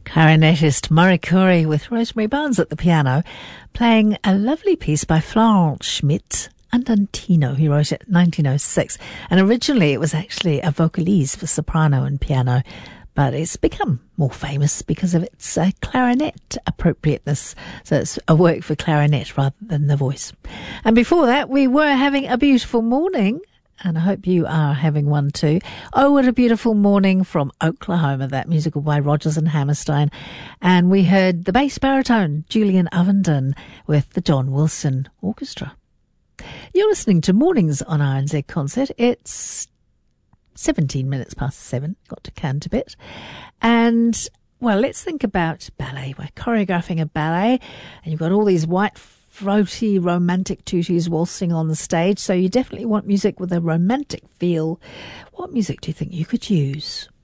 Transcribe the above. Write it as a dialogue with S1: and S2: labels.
S1: Clarinetist Murray Curry with Rosemary Barnes at the piano, playing a lovely piece by Florent Schmitt and Antino. He wrote it in 1906, and originally it was actually a vocalise for soprano and piano, but it's become more famous because of its clarinet appropriateness. So it's a work for clarinet rather than the voice. And before that, we were having a beautiful morning, and I hope you are having one too. Oh, What a Beautiful Morning from Oklahoma, that musical by Rodgers and Hammerstein. And we heard the bass baritone, Julian Ovenden, with the John Wilson Orchestra. You're listening to Mornings on RNZ Concert. It's 17 minutes past 7. Got to cant a bit. And, well, let's think about ballet. We're choreographing a ballet, and you've got all these white throaty romantic tutus waltzing on the stage, so you definitely want music with a romantic feel. What music do you think you could use?